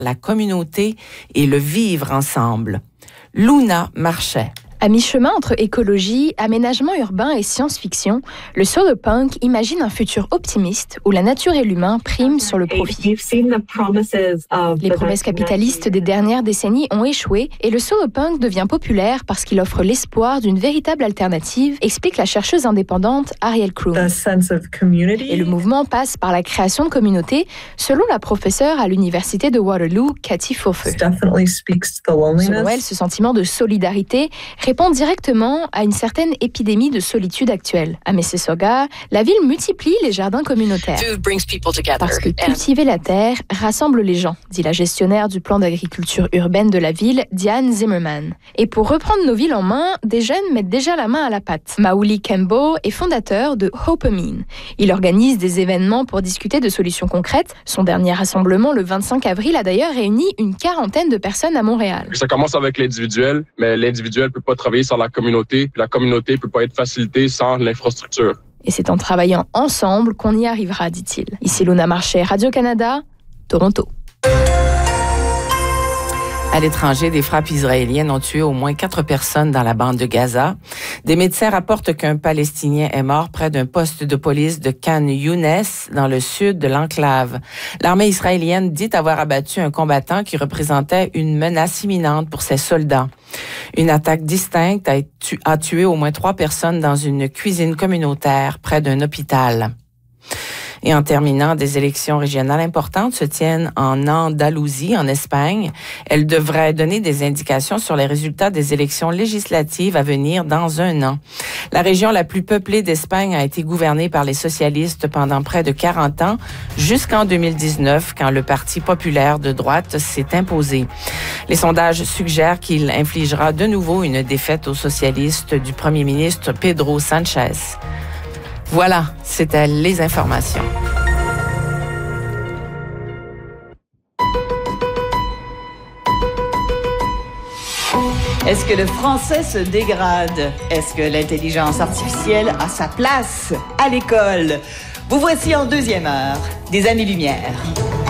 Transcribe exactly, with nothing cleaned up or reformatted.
la communauté et le vivre ensemble. Luna Marchais. À mi-chemin entre écologie, aménagement urbain et science-fiction, le solarpunk imagine un futur optimiste où la nature et l'humain priment sur le profit. Les promesses capitalistes des dernières décennies ont échoué et le solarpunk devient populaire parce qu'il offre l'espoir d'une véritable alternative, explique la chercheuse indépendante Ariel Kroon. Et le mouvement passe par la création de communautés, selon la professeure à l'université de Waterloo, Cathy Pfoffer. Selon elle, ce sentiment de solidarité répond directement à une certaine épidémie de solitude actuelle. À Mississauga, la ville multiplie les jardins communautaires. Parce que cultiver la terre rassemble les gens, dit la gestionnaire du plan d'agriculture urbaine de la ville, Diane Zimmerman. Et pour reprendre nos villes en main, des jeunes mettent déjà la main à la pâte. Mauli Kembo est fondateur de Hopamine. Il organise des événements pour discuter de solutions concrètes. Son dernier rassemblement, le vingt-cinq avril, a d'ailleurs réuni une quarantaine de personnes à Montréal. Ça commence avec l'individuel, mais l'individuel ne peut pas travailler sans la communauté, puis la communauté ne peut pas être facilitée sans l'infrastructure. Et c'est en travaillant ensemble qu'on y arrivera, dit-il. Ici Luna Marchais, Radio-Canada, Toronto. À l'étranger, des frappes israéliennes ont tué au moins quatre personnes dans la bande de Gaza. Des médecins rapportent qu'un Palestinien est mort près d'un poste de police de Khan Younes, dans le sud de l'enclave. L'armée israélienne dit avoir abattu un combattant qui représentait une menace imminente pour ses soldats. Une attaque distincte a, tu- a tué au moins trois personnes dans une cuisine communautaire près d'un hôpital. Et en terminant, des élections régionales importantes se tiennent en Andalousie, en Espagne. Elles devraient donner des indications sur les résultats des élections législatives à venir dans un an. La région la plus peuplée d'Espagne a été gouvernée par les socialistes pendant près de quarante ans, jusqu'en deux mille dix-neuf, quand le Parti populaire de droite s'est imposé. Les sondages suggèrent qu'il infligera de nouveau une défaite aux socialistes du premier ministre Pedro Sanchez. Voilà, c'était les informations. Est-ce que le français se dégrade? Est-ce que l'intelligence artificielle a sa place à l'école? Vous voici en deuxième heure des Années-Lumière.